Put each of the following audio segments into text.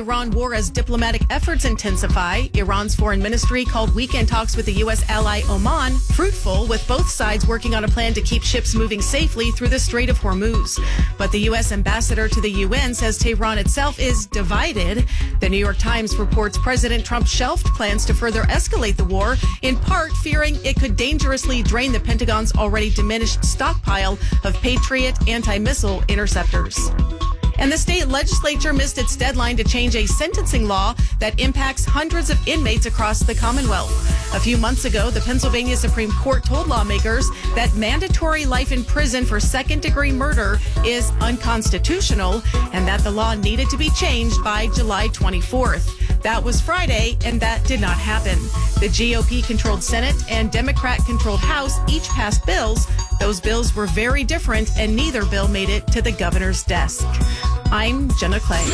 Iran war as diplomatic efforts intensify. Iran's foreign ministry called weekend talks with the U.S. ally Oman fruitful, with both sides working on a plan to keep ships moving safely through the Strait of Hormuz. But the U.S. ambassador to the UN says Tehran itself is divided. The New York Times reports President Trump shelved plans to further escalate the war, in part fearing it could dangerously drain the Pentagon's already diminished stockpile of Patriot anti-missile interceptors. And the state legislature missed its deadline to change a sentencing law that impacts hundreds of inmates across the Commonwealth. A few months ago, the Pennsylvania Supreme Court told lawmakers that mandatory life in prison for second-degree murder is unconstitutional and that the law needed to be changed by July 24th. That was Friday, and that did not happen. The GOP-controlled Senate and Democrat-controlled House each passed bills. Those bills were very different, and neither bill made it to the governor's desk. I'm Jenna Clay.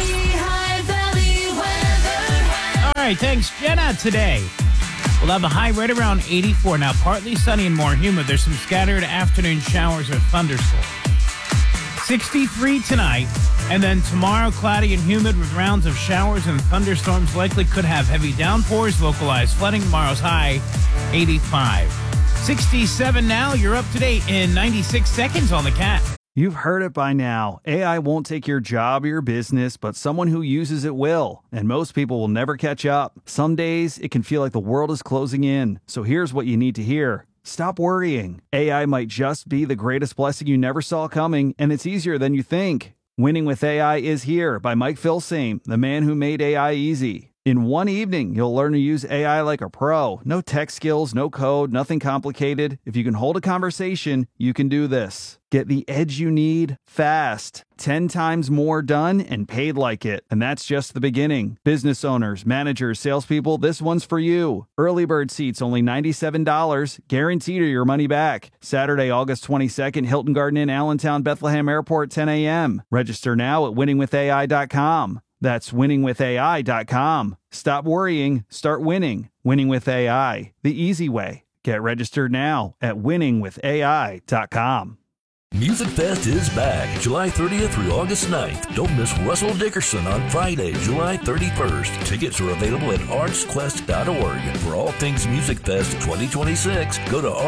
All right, thanks, Jenna. Today, we'll have a high right around 84. Now, partly sunny and more humid. There's some scattered afternoon showers or thunderstorms. 63 tonight, and then tomorrow, cloudy and humid with rounds of showers and thunderstorms. Likely could have heavy downpours, localized flooding. Tomorrow's high, 85. 67 now. You're up to date in 96 seconds on the Cat. You've heard it by now. AI won't take your job or your business, but someone who uses it will. And most people will never catch up. Some days, it can feel like the world is closing in. So here's what you need to hear. Stop worrying. AI might just be the greatest blessing you never saw coming, and it's easier than you think. Winning with AI is here by Mike Filsaime, the man who made AI easy. In one evening, you'll learn to use AI like a pro. No tech skills, no code, nothing complicated. If you can hold a conversation, you can do this. Get the edge you need fast. 10 times more done and paid like it. And that's just the beginning. Business owners, managers, salespeople, this one's for you. Early bird seats only $97. Guaranteed or your money back. Saturday, August 22nd, Hilton Garden Inn, Allentown, Bethlehem Airport, 10 a.m. Register now at winningwithai.com. That's winningwithai.com. Stop worrying, start winning. Winning with AI, the easy way. Get registered now at winningwithai.com. Music Fest is back July 30th through August 9th. Don't miss Russell Dickerson on Friday, July 31st. Tickets are available at artsquest.org. For all things Music Fest 2026, go to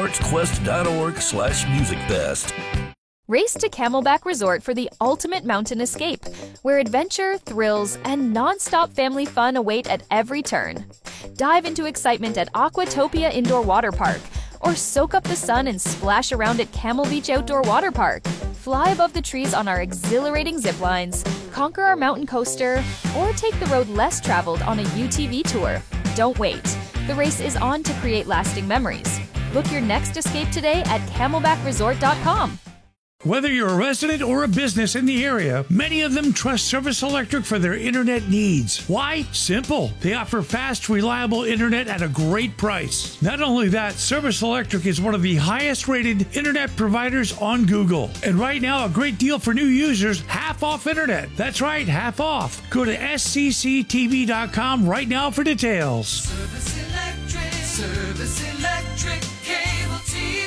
artsquest.org/musicfest. Race to Camelback Resort for the ultimate mountain escape, where adventure, thrills, and non-stop family fun await at every turn. Dive into excitement at Aquatopia Indoor Water Park, or soak up the sun and splash around at Camel Beach Outdoor Water Park. Fly above the trees on our exhilarating zip lines, conquer our mountain coaster, or take the road less traveled on a UTV tour. Don't wait. The race is on to create lasting memories. Book your next escape today at camelbackresort.com. Whether you're a resident or a business in the area, many of them trust Service Electric for their internet needs. Why? Simple. They offer fast, reliable internet at a great price. Not only that, Service Electric is one of the highest rated internet providers on Google. And right now, a great deal for new users, half off internet. That's right, half off. Go to scctv.com right now for details. Service Electric Cable TV.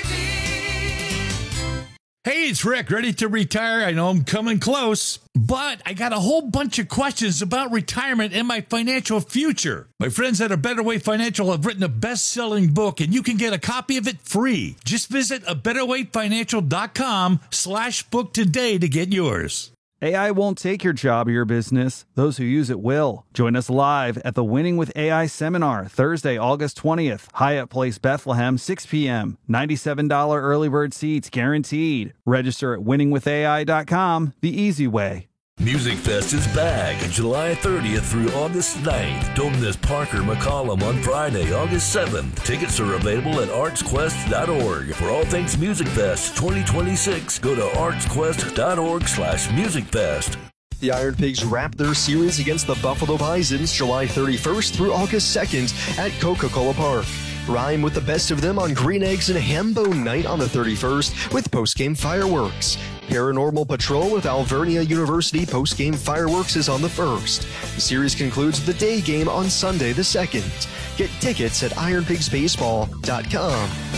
Hey, it's Rick, ready to retire. I know I'm coming close, but I got a whole bunch of questions about retirement and my financial future. My friends at A Better Way Financial have written a best-selling book, and you can get a copy of it free. Just visit abetterwayfinancial.com/book today to get yours. AI won't take your job or your business. Those who use it will. Join us live at the Winning with AI seminar, Thursday, August 20th, Hyatt Place, Bethlehem, 6 p.m. $97 early bird seats guaranteed. Register at winningwithai.com, the easy way. Music Fest is back July 30th through August 9th. Don't miss Parker McCollum on Friday, August 7th. Tickets are available at artsquest.org. For all things Music Fest 2026, go to artsquest.org/musicfest. The Iron Pigs wrap their series against the Buffalo Bisons July 31st through August 2nd at Coca-Cola Park. Rhyme with the best of them on Green Eggs and Hambo Night on the 31st with post-game fireworks. Paranormal Patrol with Alvernia University post-game fireworks is on the 1st. The series concludes with the day game on Sunday the 2nd. Get tickets at ironpigsbaseball.com.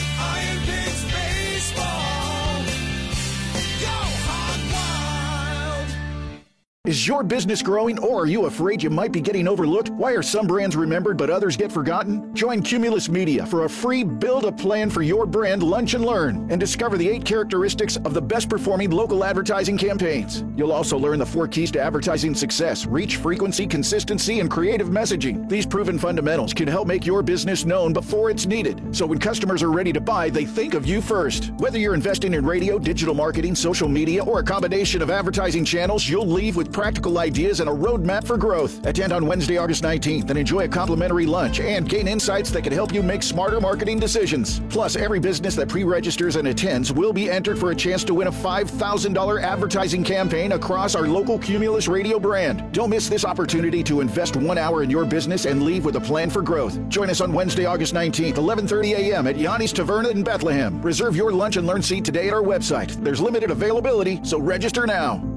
Is your business growing, or are you afraid you might be getting overlooked? Why are some brands remembered but others get forgotten? Join Cumulus Media for a free Build a Plan for Your Brand Lunch and Learn and discover the 8 characteristics of the best performing local advertising campaigns. You'll also learn the 4 keys to advertising success: reach, frequency, consistency, and creative messaging. These proven fundamentals can help make your business known before it's needed, so when customers are ready to buy, they think of you first. Whether you're investing in radio, digital marketing, social media, or a combination of advertising channels, you'll leave with practical ideas and a roadmap for growth. Attend on Wednesday, August 19th and enjoy a complimentary lunch and gain insights that can help you make smarter marketing decisions. Plus, every business that pre-registers and attends will be entered for a chance to win a $5,000 advertising campaign across our local Cumulus radio brand. Don't miss this opportunity to invest 1 hour in your business and leave with a plan for growth. Join us on Wednesday, August 19th, 11:30 a.m. at Yanni's Taverna in Bethlehem. Reserve your lunch and learn seat today at our website. There's limited availability, so register now.